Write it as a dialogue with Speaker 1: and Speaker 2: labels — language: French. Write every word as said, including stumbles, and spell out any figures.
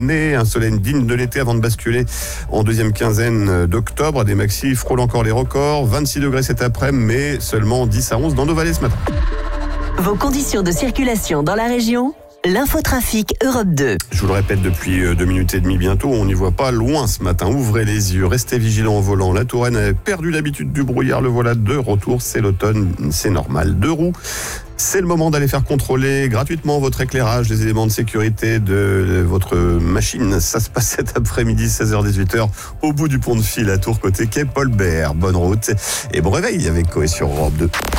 Speaker 1: Un soleil digne de l'été avant de basculer en deuxième quinzaine d'octobre. Des maxis frôlent encore les records. vingt-six degrés cet après-midi, mais seulement dix à onze dans nos vallées ce matin.
Speaker 2: Vos conditions de circulation dans la région, l'infotrafic Europe deux.
Speaker 1: Je vous le répète depuis deux minutes et demie bientôt, on n'y voit pas loin ce matin. Ouvrez les yeux, restez vigilants au volant. La Touraine a perdu l'habitude du brouillard, le voilà de retour. C'est l'automne, c'est normal. Deux roues. C'est le moment d'aller faire contrôler gratuitement votre éclairage, les éléments de sécurité de votre machine. Ça se passe cet après-midi, seize heures dix-huit heures, au bout du pont de Fil à Tours, côté quai Paul Bert. Bonne route et bon réveil avec Coé sur Europe deux.